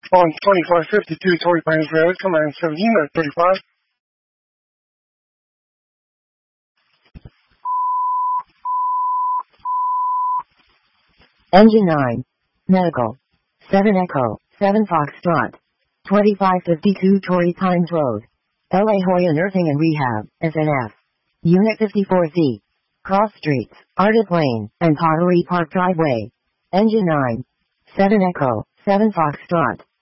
On 2552 Torrey Pines Road, command 17 at 35. Engine 9. Medical. 7 Echo, 7 Foxtrot. 2552 Torrey Pines Road. LA Hoya Nursing and Rehab, SNF. Unit 54Z. Cross Streets, Ardith Lane, and Pottery Park Driveway. Engine 9. 7 Echo, 7 Foxtrot.